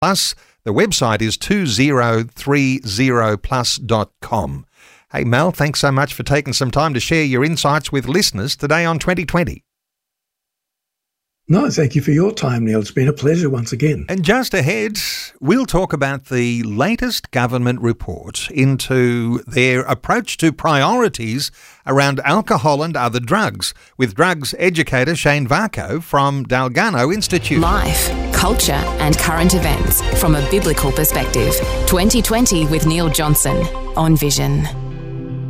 Plus, the website is 2030plus.com. Hey Mel, thanks so much for taking some time to share your insights with listeners today on 2020. No, thank you for your time, Neil. It's been a pleasure once again. And just ahead, we'll talk about the latest government report into their approach to priorities around alcohol and other drugs with drugs educator Shane Varco from Dalgano Institute. Life, culture and current events from a biblical perspective. 2020 with Neil Johnson on Vision.